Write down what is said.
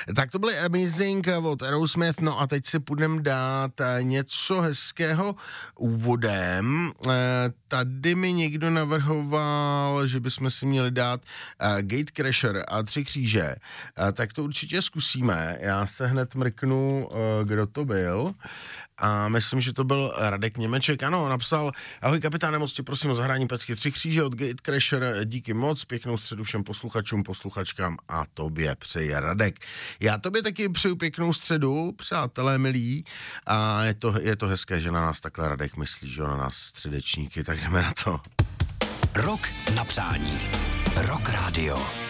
Tak to byly Amazing od Aerosmith, no a teď si půjdeme dát něco hezkého úvodem. Tady mi někdo navrhoval, že bychom si měli dát Gatecrasher a 3 kříže. Tak to určitě zkusíme. Já se hned mrknu, kdo to byl. A myslím, že to byl Radek Němeček. Ano, napsal: ahoj kapitáne, moc tě prosím o zahrání pecky 3 kříže od Gatecrasher. Díky moc, pěknou středu všem posluchačům, posluchačkám a tobě přeje Radek. Já tobě taky přeju pěknou středu, přátelé milí. A je to hezké, že na nás takhle Radek myslí, že na nás středečníky, tak jdeme na to. Rok na přání. Rock Radio.